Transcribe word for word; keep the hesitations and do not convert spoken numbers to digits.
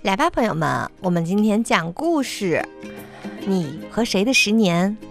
来吧，朋友们，我们今天讲故事。你和谁的十年？